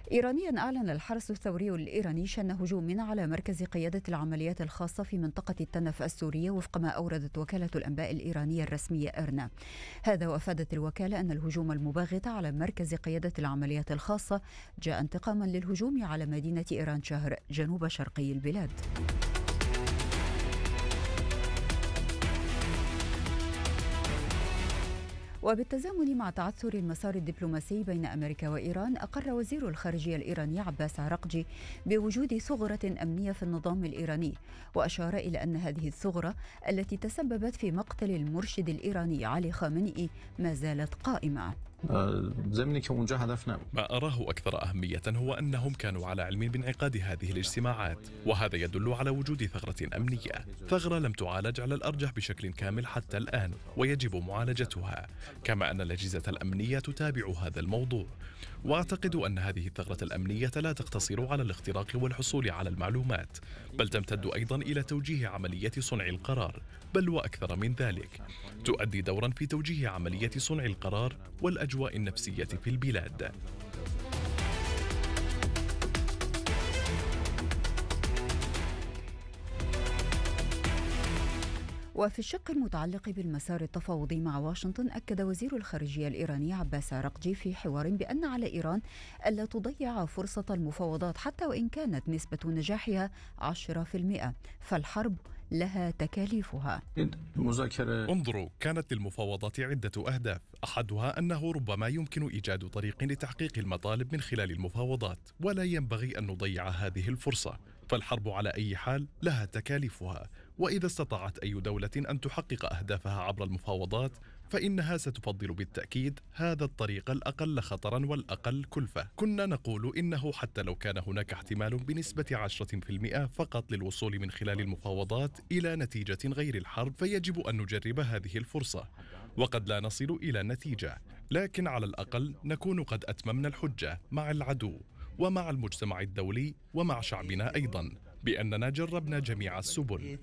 إيرانيا أعلن الحرس الثوري الإيراني شن هجوم على مركز قيادة العمليات الخاصة في منطقة التنف السورية وفق ما أوردت وكالة الأنباء الإيرانية الرسمية إرنا. هذا وأفادت الوكالة أن الهجوم المباغت على مركز قيادة العمليات الخاصة جاء انتقاما للهجوم على مدينة إيران شهر جنوب شرقي البلاد. وبالتزامن مع تعثر المسار الدبلوماسي بين أمريكا وإيران، أقر وزير الخارجية الإيراني عباس عراقجي بوجود ثغرة أمنية في النظام الإيراني، وأشار إلى أن هذه الثغرة التي تسببت في مقتل المرشد الإيراني علي خامنئي ما زالت قائمة. ما أراه أكثر أهمية هو أنهم كانوا على علم بانعقاد هذه الاجتماعات، وهذا يدل على وجود ثغرة أمنية، ثغرة لم تعالج على الأرجح بشكل كامل حتى الآن ويجب معالجتها، كما أن الأجهزة الأمنية تتابع هذا الموضوع. وأعتقد أن هذه الثغرة الأمنية لا تقتصر على الاختراق والحصول على المعلومات، بل تمتد أيضا إلى توجيه عملية صنع القرار، بل وأكثر من ذلك، تؤدي دورا في توجيه عملية صنع القرار والأجواء النفسية في البلاد. وفي الشق المتعلق بالمسار التفاوضي مع واشنطن، أكد وزير الخارجية الإيراني عباس عراقجي في حوار بأن على إيران ألا تضيع فرصة المفاوضات حتى وإن كانت نسبة نجاحها 10%، فالحرب لها تكاليفها. انظروا، كانت للمفاوضات عدة أهداف، أحدها أنه ربما يمكن إيجاد طريق لتحقيق المطالب من خلال المفاوضات، ولا ينبغي أن نضيع هذه الفرصة، فالحرب على أي حال لها تكاليفها، وإذا استطاعت أي دولة أن تحقق أهدافها عبر المفاوضات فإنها ستفضل بالتأكيد هذا الطريق الأقل خطرا والأقل كلفة. كنا نقول إنه حتى لو كان هناك احتمال بنسبة 10% فقط للوصول من خلال المفاوضات إلى نتيجة غير الحرب، فيجب أن نجرب هذه الفرصة، وقد لا نصل إلى نتيجة، لكن على الأقل نكون قد أتممنا الحجة مع العدو ومع المجتمع الدولي ومع شعبنا أيضا بأننا جربنا جميع السبل.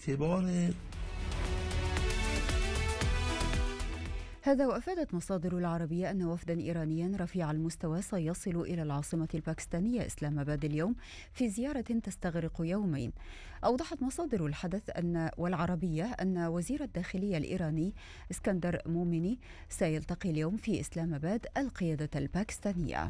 هذا وأفادت مصادر العربية أن وفدا إيرانيا رفيع المستوى سيصل إلى العاصمة الباكستانية إسلام آباد اليوم في زيارة تستغرق يومين. أوضحت مصادر الحدث والعربية أن وزير الداخلية الإيراني اسكندر مومني سيلتقي اليوم في إسلام آباد القيادة الباكستانية.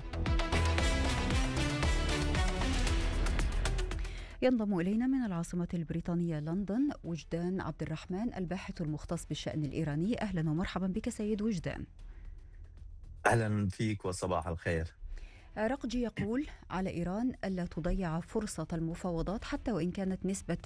ينضم إلينا من العاصمة البريطانية لندن وجدان عبد الرحمن، الباحث المختص بالشأن الإيراني. أهلا ومرحبا بك سيد وجدان. أهلا فيك وصباح الخير. عراقجي يقول على إيران ألا تضيع فرصة المفاوضات حتى وإن كانت نسبة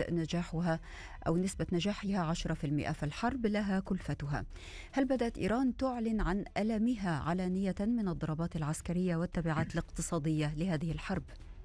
نجاحها 10%، فالحرب لها كلفتها. هل بدأت إيران تعلن عن ألمها علانية من الضربات العسكرية والتبعات الاقتصادية لهذه الحرب؟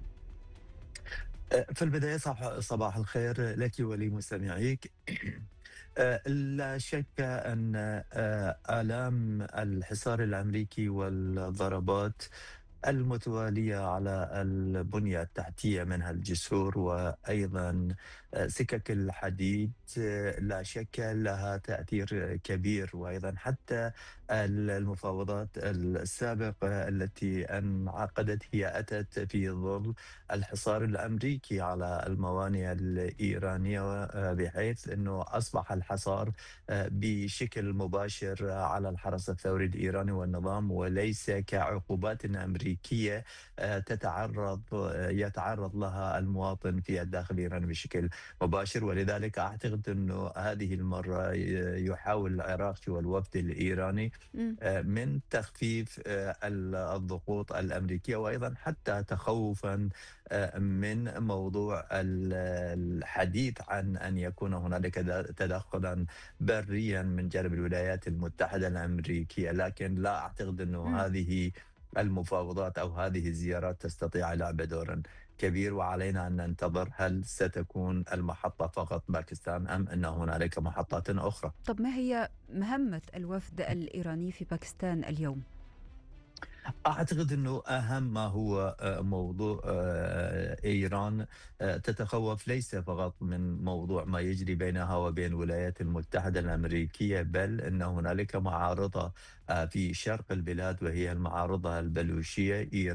في البداية صباح الخير لك ولمستمعيك. لا شك أن آلام الحصار الأمريكي والضربات المتوالية على البنية التحتية منها الجسور وأيضا سكك الحديد لا شك لها تأثير كبير، وأيضا حتى المفاوضات السابقة التي انعقدت هي أتت في ظل الحصار الأمريكي على الموانئ الإيرانية، بحيث أنه أصبح الحصار بشكل مباشر على الحرس الثوري الإيراني والنظام، وليس كعقوبات أمريكية يتعرض لها المواطن في الداخل الإيراني بشكل مباشر. ولذلك أعتقد أنه هذه المرة يحاول العراقي والوفد الإيراني من تخفيف الضغوط الأمريكية، وأيضا حتى تخوفا من موضوع الحديث عن أن يكون هنالك تدخلا بريا من جانب الولايات المتحدة الأمريكية. لكن لا أعتقد أنه هذه المفاوضات أو هذه الزيارات تستطيع لعب دورا كبير، وعلينا أن ننتظر هل ستكون المحطة فقط باكستان أم أن هنالك محطات أخرى. طب ما هي مهمة الوفد الإيراني في باكستان اليوم؟ أعتقد أنه أهم ما هو موضوع إيران تتخوف ليس فقط من موضوع ما يجري بينها وبين الولايات المتحدة الأمريكية، بل أن هنالك معارضة في شرق البلاد وهي المعارضة البلوشية.